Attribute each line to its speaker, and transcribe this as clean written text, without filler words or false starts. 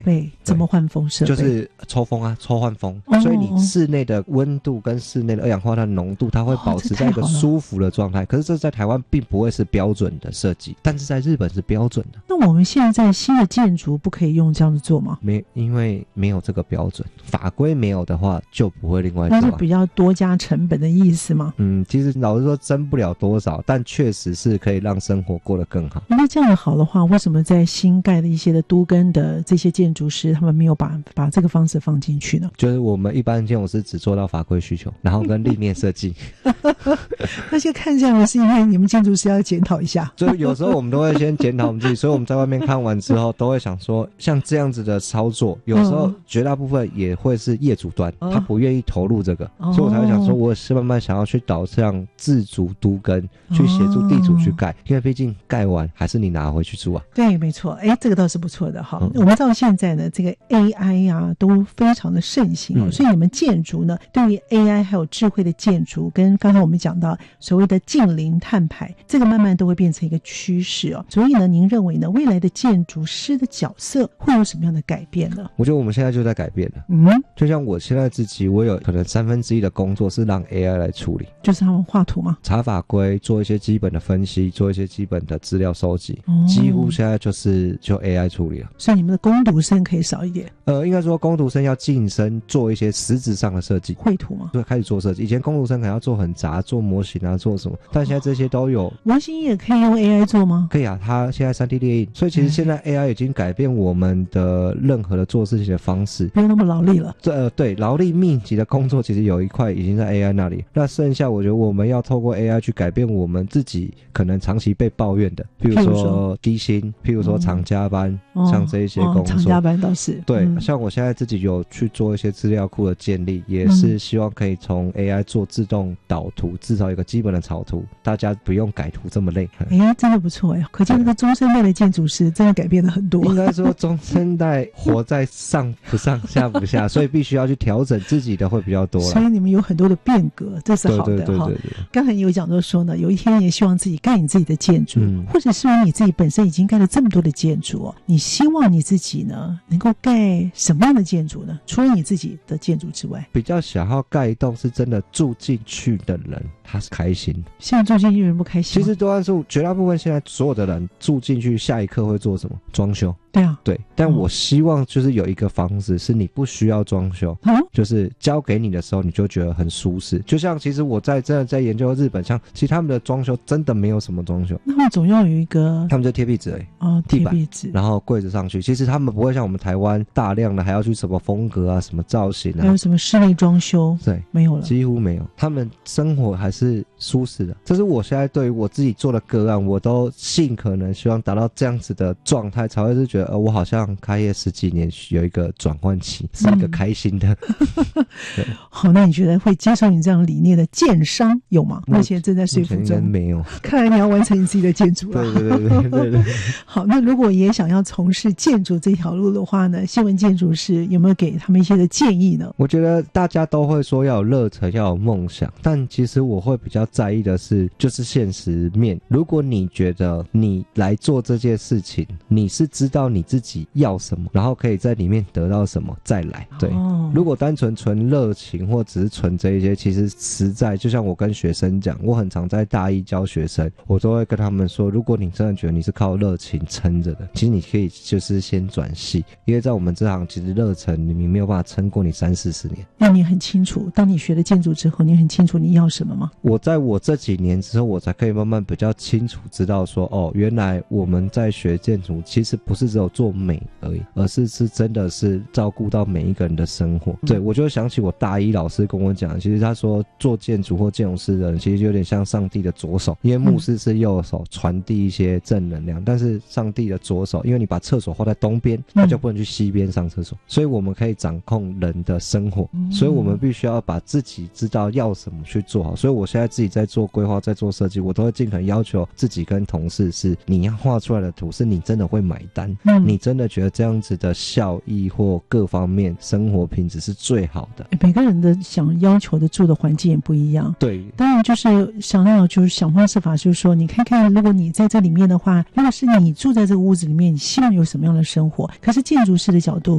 Speaker 1: 对，怎么换风设备？
Speaker 2: 就是抽风啊，抽换风，所以你室内的温度跟室内的二氧化碳浓度它会保持在一个舒服的状态，可是这在台湾并不会是标准的设计，但是在日本是标准的。
Speaker 1: 那我们现在新的建筑不可以用这样子做吗？
Speaker 2: 因为没有这个标准，法规没有的话就不会另外做，
Speaker 1: 那是比较多加成本的意思吗？
Speaker 2: 其实老实说增不了多少，但确实是可以让生活过得更好。
Speaker 1: 那这样好的话，为什么在新盖的一些的都更的这些建筑师他们没有把这个方式放进去呢？
Speaker 2: 就是我们一般建筑师只做到法规需求，然后跟立面设计
Speaker 1: 那些看这样的是因为你们建筑师要检讨一下，
Speaker 2: 就有时候我们都会先检讨我们自己，所以我们在外面看完之后都会想说，像这样子的操作有时候绝大部分也会是业主端他不愿意投入这个，所以我才会想说我是慢慢想要去导向自主都更，去协助地主去盖，因为毕竟盖完还是你拿回去住啊。
Speaker 1: 对，没错，这个倒是不错的哈。我们到现在呢，这个 AI 啊都非常的盛行所以你们建筑呢，对于 AI 还有智慧的建筑，跟刚才我们讲到所谓的近零碳排，这个慢慢都会变成一个趋势所以呢，您认为呢，未来的建筑师的角色会有什么样的改变呢？
Speaker 2: 我觉得我们现在就在改变了。就像我现在自己，我有可能1/3的工作是让 AI 来处理，
Speaker 1: 就是他们画图吗？
Speaker 2: 查法规，做一些基本的分析，做一些基本的资料收集，几乎现在就 AI 处理了。
Speaker 1: 所以你们的工读生可以少一点。
Speaker 2: 应该说工读生要晋升做一些实质上的设计，
Speaker 1: 绘图吗？
Speaker 2: 对，开始做设计。以前工读生可能要做很杂，做模型啊，做什么，但现在这些都有。
Speaker 1: 模型也可以用 AI 做吗？
Speaker 2: 可以啊，它现在 3D 列印，所以其实现在 AI 已经改变我们的任何的做事情的方式，
Speaker 1: 不用那么劳力了。
Speaker 2: 对，劳力密集的工作其实有一块已经在 AI 那里，那剩下我觉得我们要透过 AI 去改变我们自己可能长期被抱怨的，譬如说低薪，譬如说常加班，像这一些工作。
Speaker 1: 常加班倒是
Speaker 2: 对，像我现在自己有去做一些资料库的建立，也是希望可以从 AI 做自动导图，至少一个基本的草图，大家不用改图这么累。
Speaker 1: 真的不错可见那个中生代的建筑师真的改变了很多。
Speaker 2: 应该说中生代活在上不上下不下所以必须要去调整自己的会比较多啦。
Speaker 1: 所以你们有很多的变革，这是好的哈。刚才你有讲到说呢，有一天也希望自己盖你自己的建筑，或者是你自己本身已经盖了这么多的建筑你希望你自己呢能够盖什么样的建筑呢？除了你自己的建筑之外，
Speaker 2: 比较想要盖一栋是真的住进去的人他是开心。
Speaker 1: 现在住进去人不开心吗？
Speaker 2: 其实多半是绝大部分现在所有的人住进去下一刻会做什么？装修。
Speaker 1: 对啊，
Speaker 2: 对，但我希望就是有一个房子是你不需要装修，就是交给你的时候你就觉得很舒适。就像其实我真的在研究日本，像其实他们的装修真的没有什么装修，
Speaker 1: 那么总要有一个，
Speaker 2: 他们就贴壁纸而已，
Speaker 1: 贴壁纸，
Speaker 2: 然后柜子上去。其实他们不会像我们台湾大量的还要去什么风格啊、什么造型啊，
Speaker 1: 还有什么室内装修，
Speaker 2: 对，
Speaker 1: 没有了，
Speaker 2: 几乎没有。他们生活还是舒适的，这是我现在对于我自己做的个案，我都尽可能希望达到这样子的状态，才会是觉得我好像开业10几年有一个转换期，是一个开心的。
Speaker 1: 好，那你觉得会接受你这样理念的建商有吗？目前正在说服中。
Speaker 2: 没有。
Speaker 1: 看来你要完成你自己的建筑了。
Speaker 2: 对。
Speaker 1: 好，那如果也想要从事建筑这条路的话呢，新闻建筑师有没有给他们一些的建议呢？
Speaker 2: 我觉得大家都会说要有热忱，要有梦想，但其实我会比较在意的是就是现实面。如果你觉得你来做这件事情，你是知道你自己要什么，然后可以在里面得到什么再来。对，如果单纯热情或只是纯这一些，其实实在就像我跟学生讲，我很常在大一教学生，我都会跟他们说，如果你真的觉得你是靠热情撑着的，其实你可以就是先转系，因为在我们这行其实热忱你没有办法撑过你30-40年。
Speaker 1: 那你很清楚，当你学了建筑之后，你很清楚你要什么吗？
Speaker 2: 我在我这几年之后，我才可以慢慢比较清楚知道说，原来我们在学建筑其实不是只有做美而已，而是真的是照顾到每一个人的生活。对，我就想起我大一老师跟我讲，其实他说做建筑或建筑师的人其实有点像上帝的左手，因为牧师是右手传递一些正能量，但是上帝的左手，因为你把厕所画在东边，他就不能去西边上厕所，所以我们可以掌控人的生活，所以我们必须要把自己知道要什么去做好。所以我现在自己在做规划，在做设计，我都会尽可能要求自己跟同事是你要画出来的图是你真的会买单，你真的觉得这样子的效益或各方面生活品质是最好的。
Speaker 1: 每个人的想要求的住的环境也不一样，
Speaker 2: 对，
Speaker 1: 当然就是想要就是想方设法，就是说你看看如果你在这里面的话，如果是你住在这个屋子里面，你希望有什么样的生活，可是建筑师的角度